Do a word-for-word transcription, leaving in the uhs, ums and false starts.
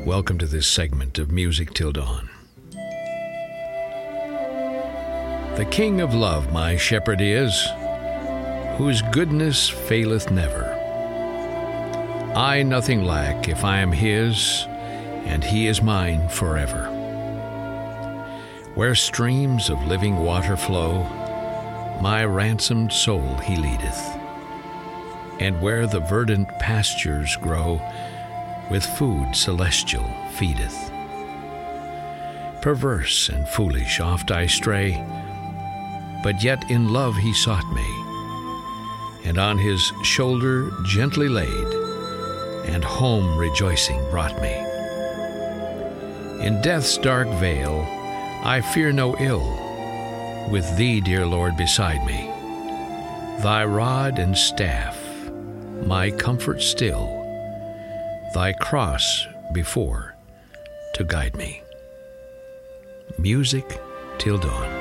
welcome to this segment of Music Till Dawn. The King of love my shepherd is, whose goodness faileth never. I nothing lack if I am his, and he is mine forever. Where streams of living water flow, my ransomed soul he leadeth. And where the verdant pastures grow, with food celestial feedeth. Perverse and foolish oft I stray, but yet in love he sought me, and on his shoulder gently laid, and home rejoicing brought me. In death's dark vale I fear no ill, with thee, dear Lord, beside me. Thy rod and staff, my comfort still, thy cross before to guide me. Music Till Dawn.